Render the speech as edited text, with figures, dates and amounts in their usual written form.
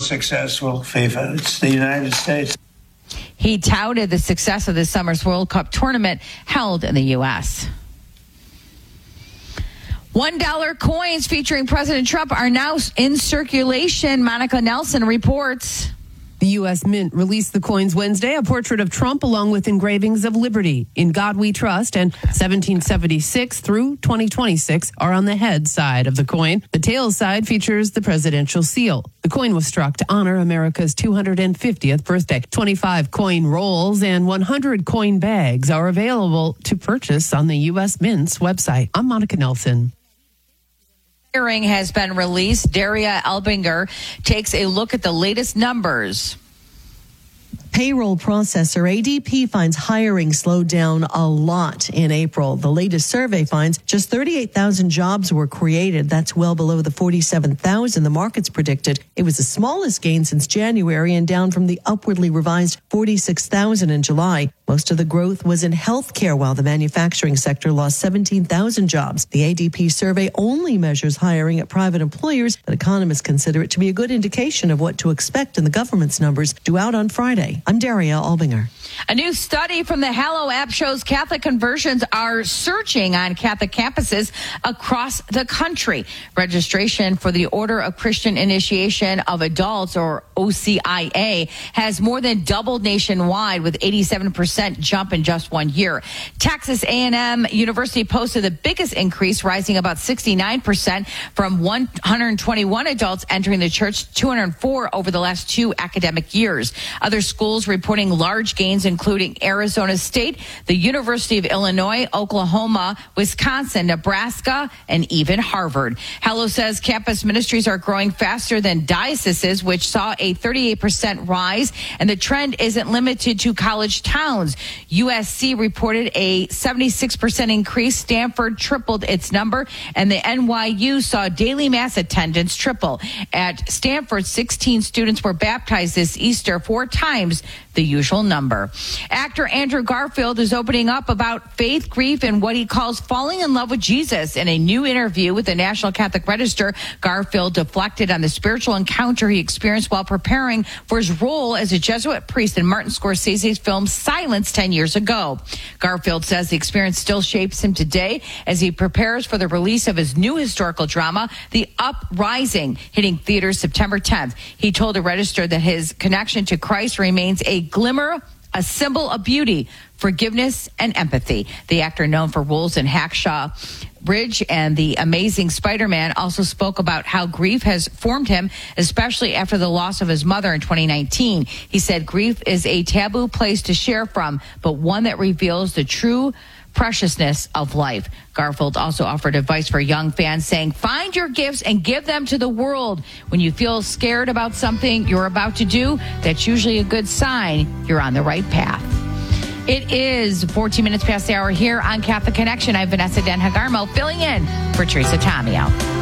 successful, FIFA. It's the United States. He touted the success of this summer's World Cup tournament held in the U.S. $1 coins featuring President Trump are now in circulation. Monica Nelson reports. The U.S. Mint released the coins Wednesday, a portrait of Trump along with engravings of Liberty, In God We Trust, and 1776 through 2026 are on the head side of the coin. The tail side features the presidential seal. The coin was struck to honor America's 250th birthday. 25 coin rolls and 100 coin bags are available to purchase on the U.S. Mint's website. I'm Monica Nelson. Hearing has been released. Daria Albinger takes a look at the latest numbers. Payroll processor ADP finds hiring slowed down a lot in April. The latest survey finds just 38,000 jobs were created. That's well below the 47,000 the markets predicted. It was the smallest gain since January and down from the upwardly revised 46,000 in July. Most of the growth was in healthcare, while the manufacturing sector lost 17,000 jobs. The ADP survey only measures hiring at private employers, but economists consider it to be a good indication of what to expect in the government's numbers due out on Friday. I'm Daria Albinger. A new study from the Hallow app shows Catholic conversions are surging on Catholic campuses across the country. Registration for the Order of Christian Initiation of Adults, or OCIA, has more than doubled nationwide, with 87% jump in just 1 year. Texas A&M University posted the biggest increase, rising about 69% from 121 adults entering the church to 204 over the last 2 academic years. Other schools reporting large gains, including Arizona State, the University of Illinois, Oklahoma, Wisconsin, Nebraska, and even Harvard. Hallow says campus ministries are growing faster than dioceses, which saw a 38% rise, and the trend isn't limited to college towns. USC reported a 76% increase. Stanford tripled its number, and the NYU saw daily mass attendance triple. At Stanford, 16 students were baptized this Easter, 4 times the usual number. Actor Andrew Garfield is opening up about faith, grief, and what he calls falling in love with Jesus. In a new interview with the National Catholic Register, Garfield deflected on the spiritual encounter he experienced while preparing for his role as a Jesuit priest in Martin Scorsese's film Silence 10 years ago. Garfield says the experience still shapes him today as he prepares for the release of his new historical drama, The Uprising, hitting theaters September 10th. He told the Register that his connection to Christ remains a glimmer, a symbol of beauty, forgiveness, and empathy. The actor, known for roles in Hacksaw Ridge and The Amazing Spider-Man, also spoke about how grief has formed him, especially after the loss of his mother in 2019. He said grief is a taboo place to share from, but one that reveals the true preciousness of life. Garfield also offered advice for young fans, saying, find your gifts and give them to the world. When you feel scared about something you're about to do, that's usually a good sign you're on the right path. It is 14 minutes past the hour here on Catholic Connection. I'm Vanessa Den Hagarmo, filling in for Teresa Tomeo.